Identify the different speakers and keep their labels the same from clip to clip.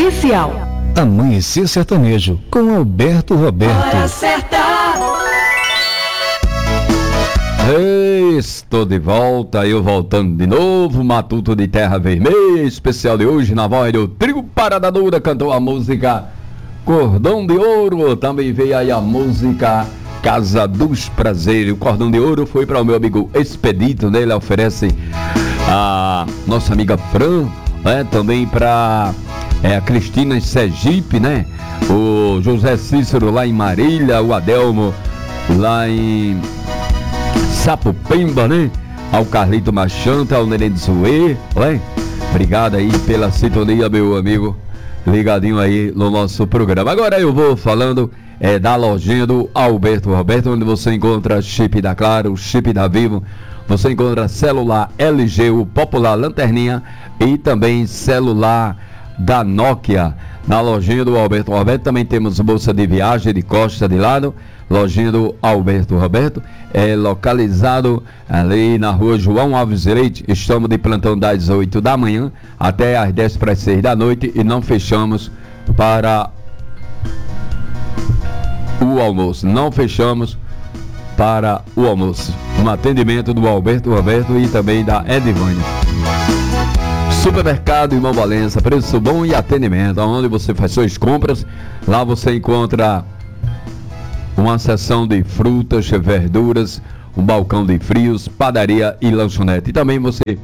Speaker 1: especial.
Speaker 2: Amanhecer Sertanejo, com Alberto Roberto.
Speaker 1: Hora certa.
Speaker 3: Estou de volta, eu voltando de novo, Matuto de Terra Vermelha, especial de hoje na voz do Trio Parada Dura, cantou a música Cordão de Ouro, também veio aí a música Casa dos Prazeres. O Cordão de Ouro foi para o meu amigo Expedito, né? Ele oferece a nossa amiga Fran, né? Também para a Cristina em Sergipe, né? O José Cícero lá em Marília, o Adelmo lá em Sapopemba, né? Ao Carlito Machanta, ao Neném de Zuê, né? Obrigado aí pela sintonia, meu amigo, ligadinho aí no nosso programa. Agora eu vou falando da lojinha do Alberto Roberto, onde você encontra chip da Claro, chip da Vivo, você encontra celular LG, o popular lanterninha, e também celular da Nokia. Na lojinha do Alberto Roberto também temos bolsa de viagem de costa de lado. Lojinha do Alberto Roberto é localizado ali na rua João Alves Leite. Estamos de plantão das 8 da manhã até às 10 para as 6 da noite e não fechamos para o almoço. Não fechamos para o almoço. Um atendimento do Alberto Roberto e também da Edivânia. Supermercado Irmão Valença, preço bom e atendimento, onde você faz suas compras. Lá você encontra uma seção de frutas, verduras, um balcão de frios, padaria e lanchonete. E também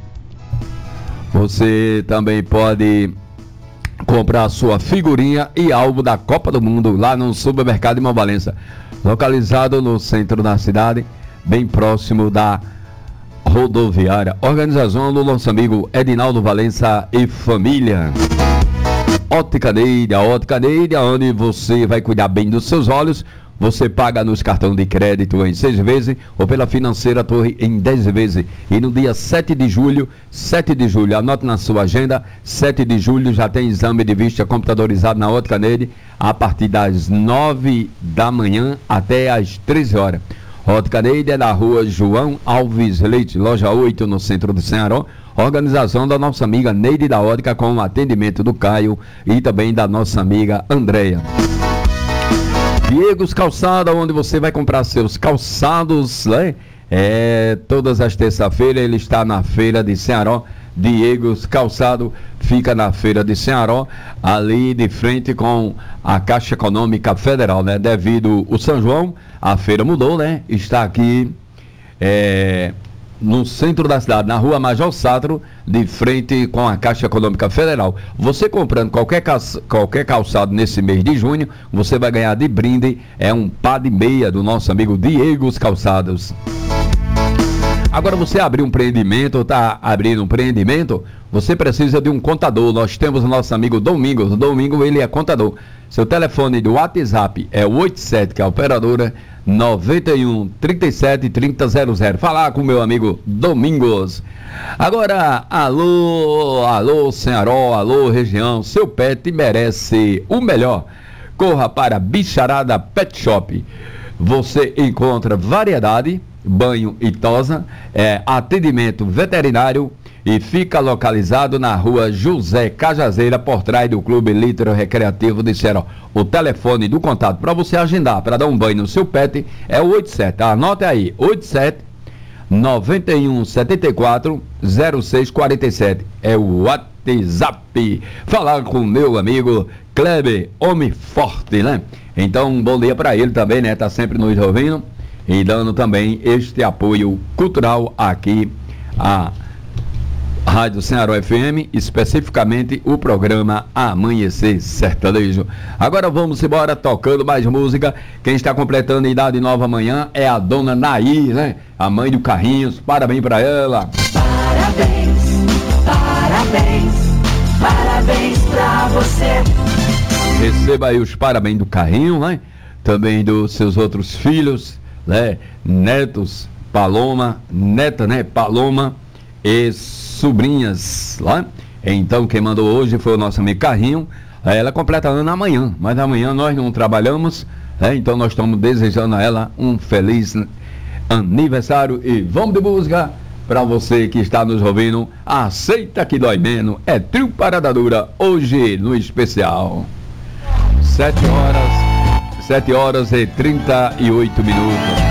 Speaker 3: você também pode comprar a sua figurinha e álbum da Copa do Mundo lá no Supermercado Irmão Valença, localizado no centro da cidade, bem próximo da rodoviária. Organização do nosso amigo Edinaldo Valença e família. Ótica Neide, a Ótica Neide, onde você vai cuidar bem dos seus olhos. Você paga nos cartões de crédito em 6 vezes ou pela Financeira Torre em 10 vezes. E no dia 7 de julho, anote na sua agenda, 7 de julho já tem exame de vista computadorizado na Ótica Neide a partir das 9 da manhã até às 13 horas. Ótica Neide é na rua João Alves Leite, loja 8, no centro do Ceará. Organização da nossa amiga Neide da Ótica, com o atendimento do Caio e também da nossa amiga Andréia. Diego's Calçado, onde você vai comprar seus calçados, né? Todas as terças-feiras ele está na feira de Ceará. Diego's Calçado fica na feira de Ceará, ali de frente com a Caixa Econômica Federal, né? Devido o São João, a feira mudou, né? Está aqui no centro da cidade, na rua Major Satro, de frente com a Caixa Econômica Federal. Você comprando qualquer calçado nesse mês de junho, você vai ganhar de brinde um par de meia do nosso amigo Diego's Calçados. Agora você abrir um empreendimento, ou está abrindo um empreendimento, você precisa de um contador. Nós temos o nosso amigo Domingos. O Domingo, ele é contador. Seu telefone do WhatsApp é o 87, que é a operadora 91 37 30 00. Falar com o meu amigo Domingos. Agora, alô Ceará, alô região, seu pet merece o melhor. Corra para Bicharada Pet Shop. Você encontra variedade, banho e tosa, atendimento veterinário, e fica localizado na rua José Cajazeira, por trás do Clube Litro Recreativo de Ceará. O telefone do contato para você agendar, para dar um banho no seu pet, é o 87, anote aí, 87 91 74 06 47, é o WhatsApp. Falar com o meu amigo Kleber, homem forte, né? Então, um bom dia para ele também, né? Tá sempre nos ouvindo e dando também este apoio cultural aqui a Rádio Ceará FM, especificamente o programa Amanhecer Sertanejo. Agora vamos embora tocando mais música. Quem está completando a idade nova amanhã é a dona Nair, né? A mãe do Carrinhos. Parabéns para ela.
Speaker 1: Parabéns, parabéns, parabéns pra você.
Speaker 3: Receba aí os parabéns do Carrinho, né? Também dos seus outros filhos, né? Netos, Paloma, neta, né? Paloma e sobrinhas lá. Então quem mandou hoje foi o nosso amigo Carrinho. Ela completa ano amanhã, mas amanhã nós não trabalhamos, então nós estamos desejando a ela um feliz aniversário. E vamos de música Para você que está nos ouvindo, aceita que dói menos. É Trio Parada Dura, hoje no especial. 7 horas e 38 minutos.